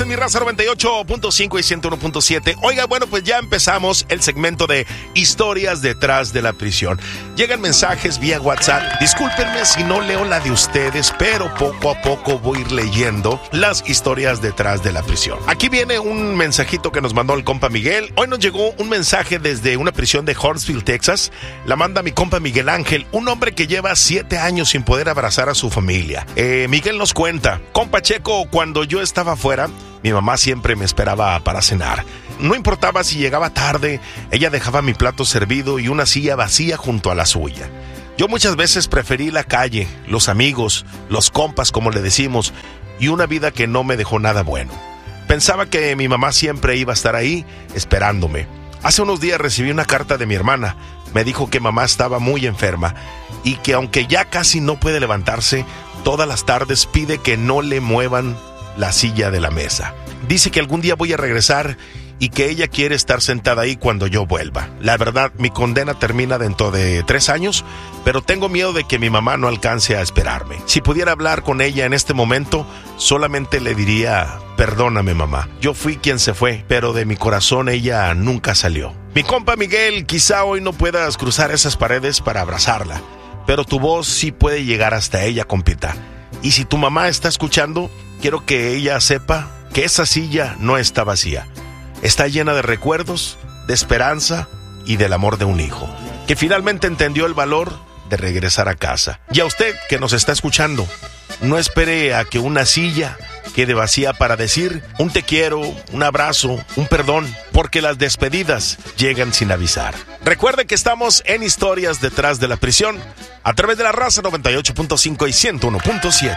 Esta es mi raza 98.5 y 101.7. Oiga, bueno, pues ya empezamos el segmento de historias detrás de la prisión. Llegan mensajes vía WhatsApp. Discúlpenme si no leo la de ustedes, pero poco a poco voy a ir leyendo las historias detrás de la prisión. Aquí viene un mensajito que nos mandó el compa Miguel. Hoy nos llegó un mensaje desde una prisión de Huntsville, Texas. La manda mi compa Miguel Ángel, un hombre que lleva 7 años sin poder abrazar a su familia. Miguel nos cuenta: compa Checo, cuando yo estaba afuera, mi mamá siempre me esperaba para cenar. No importaba si llegaba tarde, ella dejaba mi plato servido y una silla vacía junto a la suya. Yo muchas veces preferí la calle, los amigos, los compas como le decimos, y una vida que no me dejó nada bueno. Pensaba que mi mamá siempre iba a estar ahí, esperándome. Hace unos días recibí una carta de mi hermana. Me dijo que mamá estaba muy enferma y que aunque ya casi no puede levantarse, todas las tardes pide que no le muevan la silla de la mesa. Dice que algún día voy a regresar y que ella quiere estar sentada ahí cuando yo vuelva. La verdad, mi condena termina dentro de 3 años, pero tengo miedo de que mi mamá no alcance a esperarme. Si pudiera hablar con ella en este momento, solamente le diría: perdóname, mamá. Yo fui quien se fue, pero de mi corazón ella nunca salió. Mi compa Miguel, quizá hoy no puedas cruzar esas paredes para abrazarla, pero tu voz sí puede llegar hasta ella, compita. Y si tu mamá está escuchando, quiero que ella sepa que esa silla no está vacía. Está llena de recuerdos, de esperanza y del amor de un hijo, que finalmente entendió el valor de regresar a casa. Y a usted que nos está escuchando, no espere a que una silla quede vacía para decir un te quiero, un abrazo, un perdón, porque las despedidas llegan sin avisar. Recuerde que estamos en Historias Detrás de la Prisión a través de la raza 98.5 y 101.7.